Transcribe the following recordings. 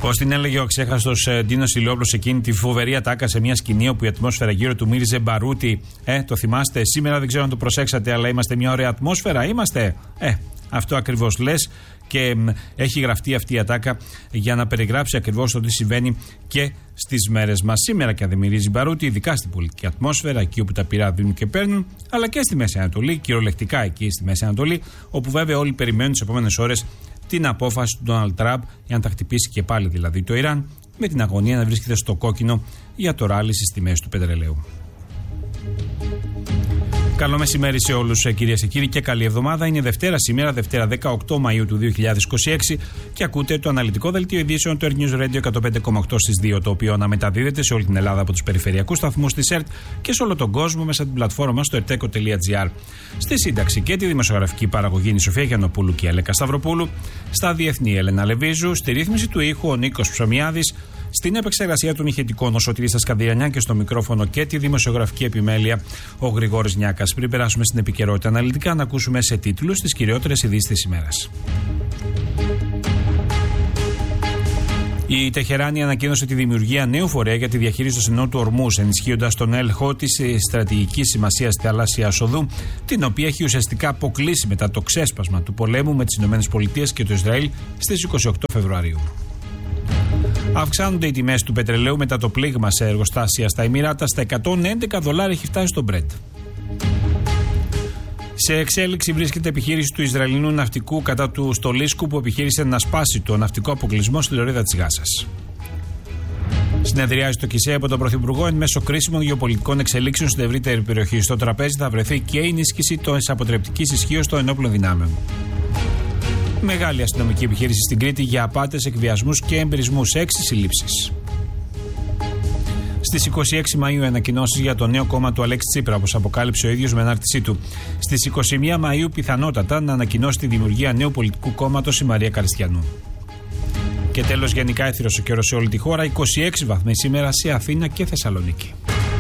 Πώς την έλεγε ο αξέχαστος Ντίνος Ηλιόπουλος εκείνη τη φοβερή ατάκα σε μια σκηνή όπου η ατμόσφαιρα γύρω του μύριζε μπαρούτι. Το θυμάστε? Σήμερα δεν ξέρω αν το προσέξατε, αλλά είμαστε μια ωραία ατμόσφαιρα. Είμαστε. Αυτό ακριβώς λες. Και έχει γραφτεί αυτή η ατάκα για να περιγράψει ακριβώς το τι συμβαίνει και στις μέρες μας. Σήμερα και αν δεν μυρίζει μπαρούτι, ειδικά στην πολιτική ατμόσφαιρα, εκεί όπου τα πυρά δίνουν και παίρνουν, αλλά και στη Μέση Ανατολή, κυριολεκτικά εκεί στη Μέση Ανατολή, όπου βέβαια όλοι περιμένουν τις επόμενες ώρες την απόφαση του Ντόναλντ Τραμπ για να τα χτυπήσει και πάλι δηλαδή το Ιράν, με την αγωνία να βρίσκεται στο κόκκινο για το ράλι στις τιμές του πετρελαίου. Καλό μεσημέρι σε όλους, κυρίες και κύριοι, και καλή εβδομάδα. Είναι Δευτέρα σήμερα, Δευτέρα 18 Μαΐου του 2026, και ακούτε το αναλυτικό δελτίο ειδήσεων του Air News Radio 105,8 στις 2, το οποίο αναμεταδίδεται σε όλη την Ελλάδα από τους περιφερειακούς σταθμούς της ΕΡΤ και σε όλο τον κόσμο μέσα από την πλατφόρμα μας στο erteco.gr. Στη σύνταξη και τη δημοσιογραφική παραγωγή η Σοφία Γιαννοπούλου και η Έλεκα Σταυροπούλου, στα διεθνή Έλενα Λεβίζου, στη ρύθμιση του ήχου ο Νίκος Ψωμιάδης, στην επεξεργασία των ηχητικών ο Σωτήρης Σκανδιανιά και στο μικρόφωνο και τη δημοσιογραφική επιμέλεια ο Γρηγόρης Νιάκας. Πριν περάσουμε στην επικαιρότητα αναλυτικά, να ακούσουμε σε τίτλους τις κυριότερες ειδήσεις της ημέρας. Η Τεχεράνη ανακοίνωσε τη δημιουργία νέου φορέα για τη διαχείριση του στενού του Ορμούζ, ενισχύοντας τον έλεγχο της στρατηγικής σημασίας στη θαλάσσια οδού, την οποία έχει ουσιαστικά αποκλείσει μετά το ξέσπασμα του πολέμου με τις ΗΠΑ και το Ισραήλ στις 28 Φεβρουαρίου. Αυξάνονται οι τιμές του πετρελαίου μετά το πλήγμα σε εργοστάσια στα Εμιράτα. Στα $111 έχει φτάσει στο Brent. Σε εξέλιξη βρίσκεται επιχείρηση του Ισραηλινού ναυτικού κατά του Στολίσκου, που επιχείρησε να σπάσει το ναυτικό αποκλεισμό στη λωρίδα της Γάζας. Συνεδριάζει το ΚΙΣΕ από τον Πρωθυπουργό εν μέσω κρίσιμων γεωπολιτικών εξελίξεων στην ευρύτερη περιοχή. Στο τραπέζι θα βρεθεί και η ενίσχυση της αποτρεπτικής ισχύως των ενόπλων δυνάμεων. Μεγάλη αστυνομική επιχείρηση στην Κρήτη για απάτες, εκβιασμούς και εμπειρισμούς. 6 συλλήψεις. Στις 26 Μαΐου ανακοινώσεις για το νέο κόμμα του Αλέξη Τσίπρα, όπως αποκάλυψε ο ίδιος με ανάρτησή του. Στις 21 Μαΐου πιθανότατα να ανακοινώσει τη δημιουργία νέου πολιτικού κόμματος η Μαρία Καριστιανού. Και τέλος, γενικά έθυρος ο καιρός σε όλη τη χώρα. 26 βαθμοί σήμερα σε Αθήνα και Θεσσαλονίκη.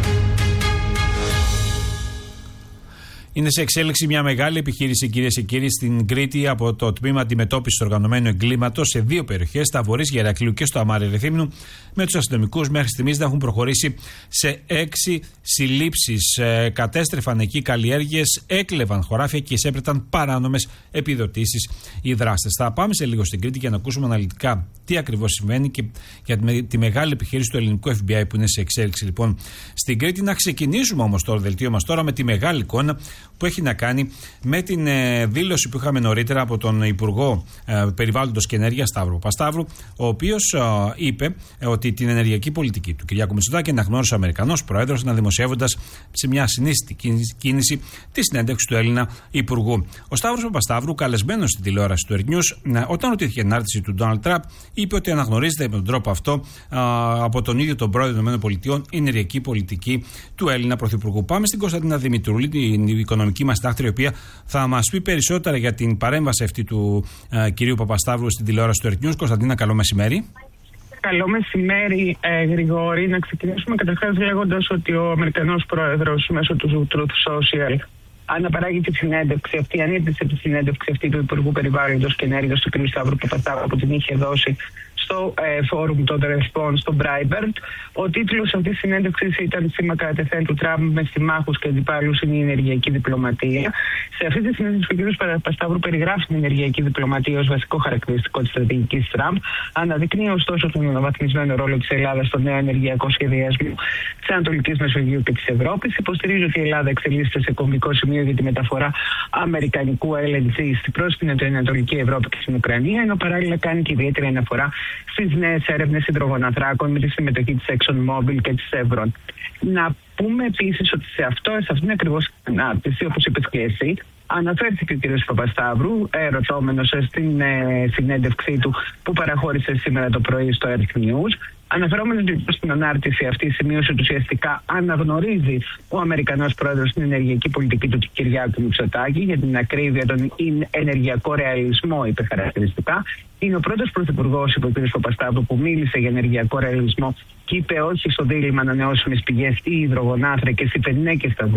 Είναι σε εξέλιξη μια μεγάλη επιχείρηση, κυρίες και κύριοι, στην Κρήτη από το Τμήμα Αντιμετώπισης του Οργανωμένου Εγκλήματος σε 2 περιοχές, στα Βορείς Γερακλείου και στο Αμάρι Ρεθύμνου, με τους αστυνομικούς μέχρι στιγμής να έχουν προχωρήσει σε 6 συλλήψεις. Κατέστρεφαν εκεί καλλιέργειες, έκλεβαν χωράφια και εισέπρεταν παράνομες επιδοτήσεις οι δράστες. Θα πάμε σε λίγο στην Κρήτη για να ακούσουμε αναλυτικά τι ακριβώς συμβαίνει και για τη μεγάλη επιχείρηση του ελληνικού FBI που είναι σε εξέλιξη λοιπόν στην Κρήτη. Να ξεκινήσουμε όμως το δελτίο μας τώρα με τη μεγάλη εικόνα που έχει να κάνει με την δήλωση που είχαμε νωρίτερα από τον Υπουργό Περιβάλλοντος και Ενέργειας Σταύρο Παπασταύρου, ο οποίος είπε ότι την ενεργειακή πολιτική του Κυριάκου Μητσοτάκη αναγνώρισε ο Αμερικανός Πρόεδρος, αναδημοσιεύοντας σε μια συνίστητη κίνηση τη συνέντευξη του Έλληνα Υπουργού. Ο Σταύρος Παπασταύρου, καλεσμένος στην τηλεόραση του Air News, όταν ρωτήθηκε την άρτηση του Ντόναλντ Τραμπ, είπε ότι αναγνωρίζεται με τον τρόπο αυτό από τον ίδιο τον Πρόεδρο των ΗΠΑ η ενεργειακή πολιτική του Έλληνα Πρωθυπουργού. Πάμε στην Κωνσταντίνα Δημητρούλη, την οικονομική μας τάχτρια, η οποία θα μας πει περισσότερα για την παρέμβαση αυτή του κυρίου Παπασταύρου στην τηλεόραση του Air News. Κωνσταντίνα, καλό μεσημέρι. Καλό μεσημέρι, Γρηγόρη. Να ξεκινήσουμε καταρχάς λέγοντας ότι ο Αμερικανός Πρόεδρος μέσω του Truth Social αναπαράγει τη συνέντευξη αυτή, ανήρτησε τη συνέντευξη αυτή του Υπουργού Περιβάλλοντος και Ενέργειας του κ. Σταύρου Παπασταύρου που την είχε δώσει στο φόρουμ των Response στο Breitbart. Ο τίτλος αυτής της συνέντευξης ήταν «Σήμα κατά τεθέν του Τραμπ με συμμάχους και αντιπάλους είναι η ενεργειακή διπλωματία». Σε αυτή τη συνέντευξη ο κ. Παπασταύρου περιγράφει την ενεργειακή διπλωματία ως βασικό χαρακτηριστικό της στρατηγικής Τραμπ. Αναδεικνύει ωστόσο τον αναβαθμισμένο ρόλο της Ελλάδας στο νέο ενεργειακό σχεδιασμό της Ανατολικής Μεσογείου και της Ευρώπης. Υποστηρίζει ότι η Ελλάδα εξελίσσεται σε κομβικό σημείο για τη μεταφορά αμερικανικού LNG στην πρόσφυγη Ανατολική Ευρώπη και στην Ουκρανία, ενώ παράλληλα κάνει και ιδιαίτερη αναφορά στις νέες έρευνες υδρογοναθράκων με τη συμμετοχή της ExxonMobil και της Chevron. Να πούμε επίσης ότι σε αυτήν ακριβώς την ανάρτηση, όπως είπες και εσύ, αναφέρθηκε ο κ. Παπασταύρου, ερωτώμενος στην συνέντευξή του που παραχώρησε σήμερα το πρωί στο Earth News. Αναφερόμενος λοιπόν στην ανάρτηση αυτή, σημείωσε ότι ουσιαστικά αναγνωρίζει ο Αμερικανός Πρόεδρος την ενεργειακή πολιτική του Κυριάκου Μητσοτάκη, για την ακρίβεια, τον ενεργειακό ρεαλισμό, είπε χαρακτηριστικά. Είναι ο πρώτος πρωθυπουργός, είπε ο κ. Παπασταύρου, που μίλησε για ενεργειακό ρεαλισμό και είπε όχι στο δίλημμα ανανεώσιμες πηγές ή υδρογονάθρακες, είπε ναι και στα δύο.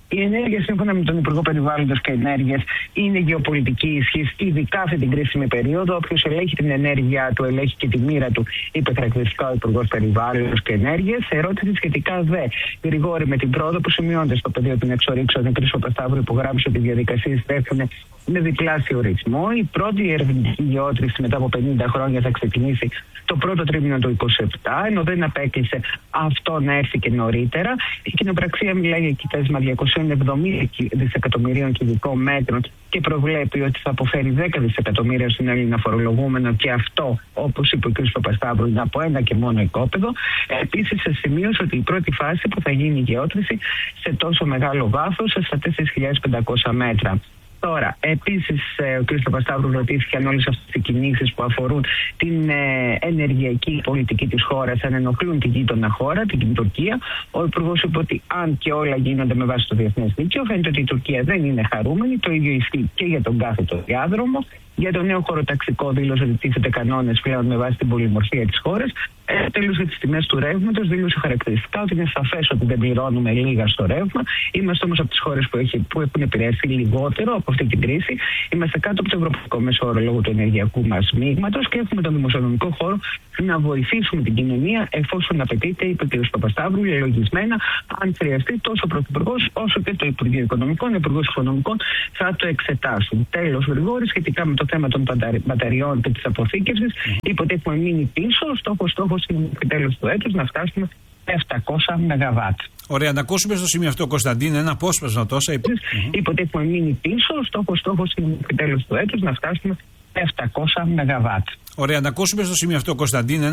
Η ενέργεια, σύμφωνα με τον Υπουργό Περιβάλλοντος και Ενέργειας, είναι γεωπολιτική ισχύς, ειδικά αυτή την κρίσιμη περίοδο. Όποιος ελέγχει την ενέργεια του, ελέγχει και τη μοίρα του, είπε χαρακτηριστικά ο Υπουργός Περιβάλλοντος και Ενέργειας. Σε ερώτηση σχετικά Γρηγόρη, με την πρόοδο που σημειώνεται στο πεδίο των εξορίξεων, ο κ. Παπασταύρου υπογράψει ότι οι διαδικασίες τρέχουν με διπλάσιο ρυθμό. Η πρώτη ερευνητική γεώτρηση μετά από 50 χρόνια θα ξεκινήσει το πρώτο τρίμηνο του 2027, ενώ δεν απέκλεισε αυτό να έρθει και νωρίτερα. Η κοινοπραξία μιλάει για κοιτάσμα 270 δισεκατομμυρίων κυβικών μέτρων και προβλέπει ότι θα αποφέρει 10 δισεκατομμύρια στον Έλληνα φορολογούμενο, και αυτό, όπως είπε ο κ. Παπασταύρου, είναι από ένα και μόνο οικόπεδο. Επίσης, σημείωσε ότι η πρώτη φάση που θα γίνει η γεώτρηση σε τόσο μεγάλο βάθος, στα 4.500 μέτρα. Τώρα, επίσης, ο κ. Παπασταύρου ρωτήθηκε αν όλες αυτές οι κινήσεις που αφορούν την ενεργειακή πολιτική της χώρας αν ενοχλούν τη γείτονα χώρα, την Τουρκία. Ο Υπουργός είπε ότι αν και όλα γίνονται με βάση το διεθνές δίκαιο, φαίνεται ότι η Τουρκία δεν είναι χαρούμενη. Το ίδιο ισχύει και για τον κάθετο διάδρομο. Για το νέο χωροταξικό δήλωσε ότι τίθεται κανόνες πλέον με βάση την πολυμορφία της χώρας. Τέλος, για τις τιμές του ρεύματος δήλωσε χαρακτηριστικά ότι είναι σαφές ότι δεν πληρώνουμε λίγα στο ρεύμα. Είμαστε όμως από τις χώρες που έχουν επηρεαστεί λιγότερο από αυτή την κρίση. Είμαστε κάτω από το ευρωπαϊκό μέσο όρο λόγω του ενεργειακού μας μείγματος και έχουμε τον δημοσιονομικό χώρο να βοηθήσουμε την κοινωνία εφόσον απαιτείται, είπε ο κ. Παπασταύρου, λογισμένα, αν χρειαστεί, τόσο ο Πρωθυπουργός όσο και το Υπουργείο Οικονομικών, ο Υπουργός Οικονομικών θα το εξετάσουν. Τέλος, Γρηγόρη, σχετικά με το θέμα των μπαταριών και της αποθήκευσης, είπε ότι έχουμε μείνει πίσω. Στόχος είναι τέλος του έτους να φτάσουμε 700 ΜΒ. Ωραία, να ακούσουμε στο σημείο αυτό, Κωνσταντίνα, ένα απόσπασμα τόσα. Είπε ότι έχουμε μείνει πίσω. Στόχος είναι τέλος του έτους να φτάσουμε 700 ΜΒ. Ωραία, να ακούσουμε στο σημείο αυτό, Κωνσταντίνα.